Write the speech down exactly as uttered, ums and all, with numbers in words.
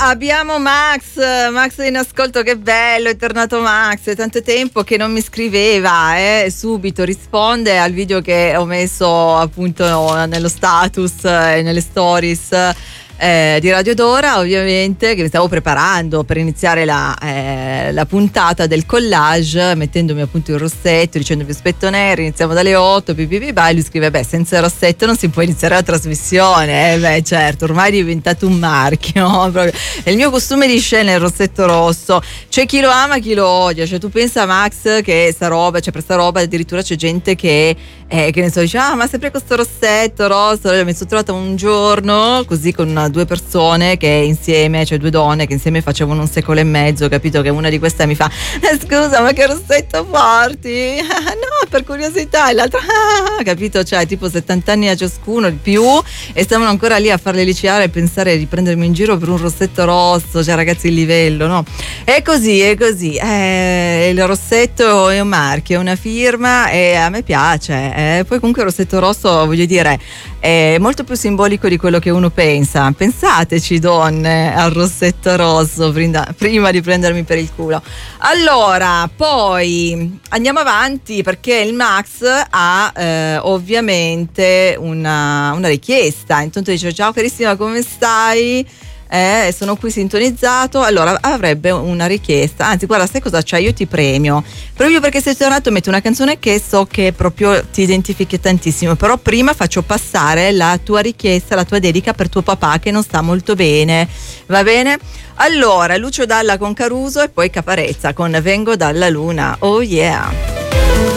abbiamo Max, Max in ascolto, che bello, è tornato Max, è tanto tempo che non mi scriveva, eh? Subito risponde al video che ho messo appunto nello status e nelle stories Eh, di Radio Dora, ovviamente, che mi stavo preparando per iniziare la, eh, la puntata del collage, mettendomi appunto il rossetto, dicendovi aspetto nero, iniziamo dalle otto, pipipi, e lui scrive beh, senza il rossetto non si può iniziare la trasmissione. Eh, beh certo, ormai è diventato un marchio, proprio. È il mio costume di scena, il rossetto rosso. C'è chi lo ama, chi lo odia, cioè tu pensa, Max, che sta roba, cioè per sta roba addirittura c'è gente che eh, che ne so, dice ah ma sempre questo rossetto rosso. Mi sono trovata un giorno così con una due persone che insieme, cioè due donne che insieme facevano un secolo e mezzo, capito, che una di queste mi fa eh, scusa ma che rossetto porti? No, per curiosità, e l'altra ah, capito, cioè tipo settanta anni a ciascuno di più, e stavano ancora lì a farle liceare e pensare di prendermi in giro per un rossetto rosso, cioè ragazzi il livello, no? È così, è così, eh, il rossetto è un marchio, è una firma e a me piace, eh. Poi comunque il rossetto rosso, voglio dire, è molto più simbolico di quello che uno pensa. Pensateci donne al rossetto rosso prima di prendermi per il culo. Allora, poi andiamo avanti perché il Max ha eh, ovviamente una, una richiesta. Intanto dice ciao carissima, come stai? Eh, sono qui sintonizzato. Allora avrebbe una richiesta, anzi guarda, sai cosa c'è? Io ti premio proprio perché sei tornato, metti una canzone che so che proprio ti identifichi tantissimo, però prima faccio passare la tua richiesta, la tua dedica per tuo papà che non sta molto bene, va bene? Allora Lucio Dalla con Caruso e poi Caparezza con Vengo dalla Luna. Oh yeah.